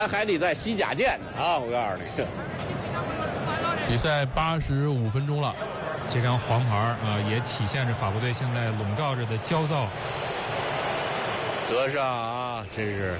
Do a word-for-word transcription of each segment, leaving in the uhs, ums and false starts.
还得在西甲见呢啊！我告诉你， 比赛八十五分钟了， 这张黄牌啊、呃，也体现着法国队现在笼罩着的焦躁。 德尚啊，这是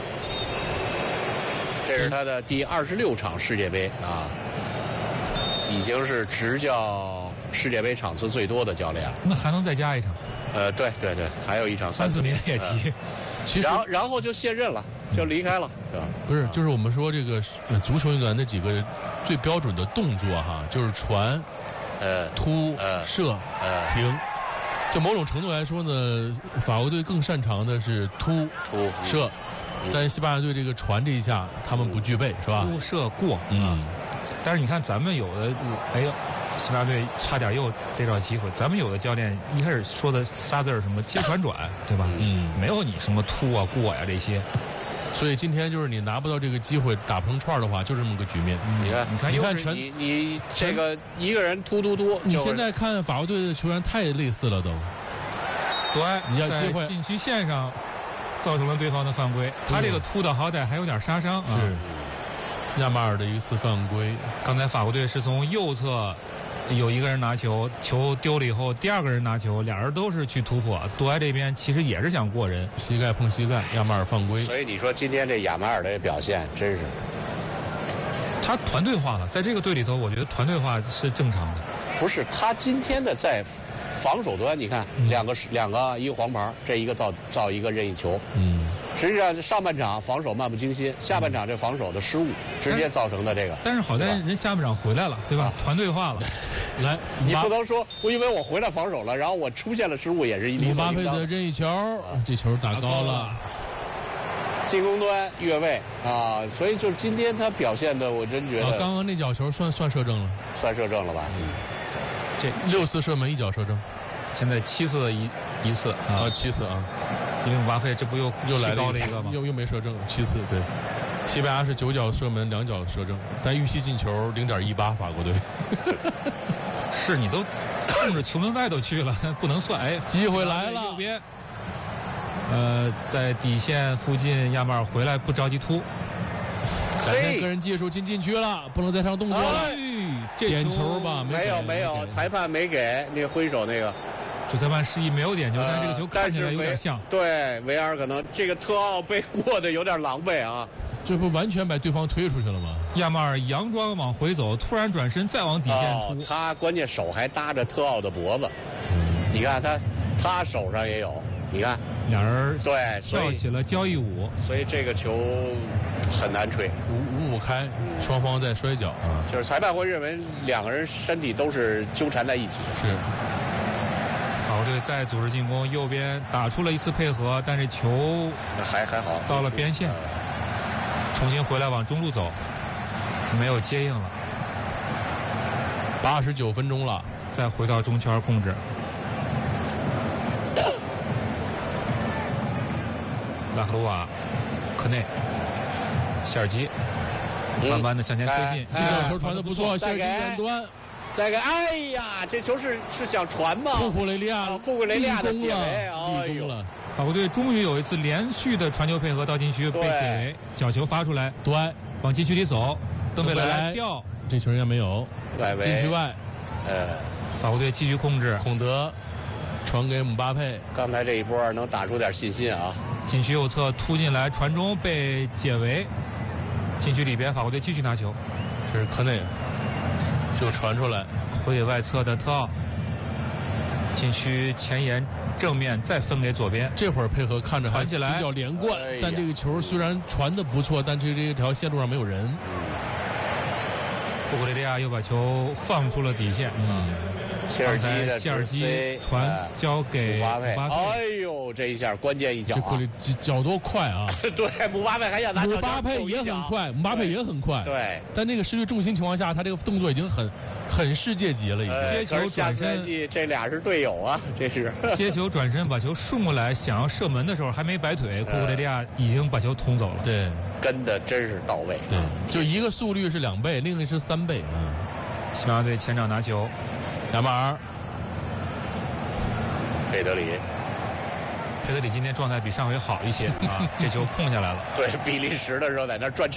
这是他的第二十六场世界杯啊，已经是执教世界杯场次最多的教练了。 那还能再加一场？ 呃，对对对，还有一场三四年也提。 其实然后然后就卸任了，就离开了，对吧？ 不是，就是我们说这个足球运动员的几个最标准的动作哈，就是传、 呃突、 呃射、 呃停。就某种程度来说呢，法国队更擅长的是突、 突射，但是西班牙队这个传这一下他们不具备，是吧？ 突射过， 嗯。 但是你看咱们有的，哎呦，西班牙队差点又逮着机会。咱们有的教练一开始说的仨字儿什么接传转，对吧？ 嗯， 没有你什么突啊过呀这些。 所以今天就是你拿不到这个机会打不成串的话，就这么个局面。 嗯、你看， 你看， 你看全你你这个一个人突突突， 你现在看法国队的球员太类似了都。 对， 你要机会在禁区线上造成了对方的犯规，他这个突的好歹还有点杀伤。 是。 啊亚马尔的一次犯规， 刚才法国队是从右侧有一个人拿球，球丢了以后，第二个人拿球，俩人都是去突破。杜埃这边其实也是想过人， 膝盖碰膝盖，亚马尔犯规。 所以你说今天这亚马尔的表现真是， 他团队化了，在这个队里头，我觉得团队化是正常的。 不是他今天的在防守端，你看、嗯、两个两个一个黄牌，这一个造造一个任意球。 嗯。 实际上，上半场防守漫不经心，下半场这防守的失误直接造成的这个。 但是好在人下半场回来了，对吧？啊、团队化了。 来， 你不能说我因为我回来防守了，然后我出现了失误也是理所应当。 姆巴佩的任意球，这球打高了。 进攻端越位啊，所以就今天他表现的，我真觉得。 啊、刚刚那脚球算算射正了， 算射正了吧？嗯。 这六次射门一脚射正， 现在七次一一次啊，七次啊。 因为姆巴佩这不又又来高了一个吗？ 又又没射正，七次对。西班牙是九脚射门，两脚射正，但预期进球零点一八，法国队。 是你都冲着球门外头去了，不能算。哎， 机会来了， 右边。呃，在底线附近，亚马尔回来不着急突， 展现个人技术进禁区了，不能再上动作了。 哎、这点球吧？ 没有没有，裁判没给那个挥手那个。 主裁判示意没有点球，呃、但这个球看起来有点像。 对，维尔可能这个特奥被过得有点狼狈啊， 这不完全把对方推出去了吗？ 亚马尔佯装往回走，突然转身再往底线突， 哦、他关键手还搭着特奥的脖子，嗯、你看他，他手上也有，你看俩人对跳起了交谊舞， 所以这个球很难吹， 五五五开，双方在摔跤啊， 就是裁判会认为两个人身体都是纠缠在一起， 是。 法国队再组织进攻，右边打出了一次配合，但是球还还好到了边线，重新回来往中路走，没有接应了。 八十九分钟了， 再回到中圈控制。拉克鲁瓦、科内、谢尔基慢慢的向前推进， 这个球传的不错，谢尔基远端。 再个，哎呀，这球是是想传吗？ 库库雷利亚， 啊、库库雷利亚的解围，哎呦！ 法国队终于有一次连续的传球配合到禁区被解围，角球发出来， 对， 往禁区里走，登贝莱掉， 这球应该没有， 外围禁区外， 呃， 法国队继续控制， 孔德传给姆巴佩， 刚才这一波能打出点信心啊！ 禁区右侧突进来，传中被解围，禁区里边法国队继续拿球， 这是科内。就传出来， 回给外侧的特奥，禁区前沿正面再分给左边， 这会儿配合看着还传起来比较连贯，哎、但这个球虽然传的不错，但这这条线路上没有人。 库库雷利亚又把球放出了底线，嗯， 切尔基的切尔基传交给姆巴佩， 哎呦，这一下关键一脚、啊， 这库里脚多快啊！ 对，姆巴佩还想拿姆巴佩也很快，姆巴佩也很快。 对， 在那个失去重心情况下，他这个动作已经很很世界级了，已经。 呃、 接球转身， 这俩是队友啊，这是接球转身把球顺过来，想要射门的时候还没摆腿，库库雷利亚已经把球捅走了。 对， 跟的真是到位。 对，就一个速率是两倍，另一个是三倍。嗯， 西班牙队前场拿球， 亚马尔。 佩德里， 佩德里今天状态比上回好一些啊，这球控下来了。 对，比利时的时候在那转。